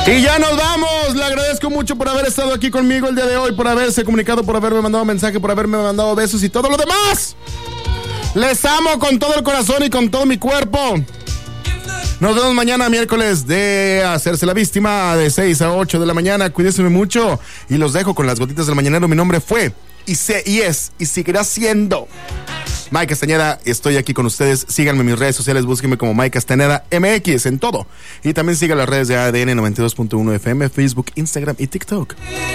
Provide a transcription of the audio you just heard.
Y ya nos vamos. Le agradezco mucho por haber estado aquí conmigo el día de hoy, por haberse comunicado, por haberme mandado mensaje, por haberme mandado besos y todo lo demás. Les amo con todo el corazón y con todo mi cuerpo. Nos vemos mañana miércoles de Hacerse la Víctima de 6 a 8 de la mañana. Cuídense mucho y los dejo con las gotitas del mañanero. Mi nombre fue y es y seguirá siendo Mike Castañeda. Estoy aquí con ustedes. Síganme en mis redes sociales, búsquenme como Mike Castañeda MX en todo. Y también sigan las redes de ADN 92.1 FM, Facebook, Instagram y TikTok.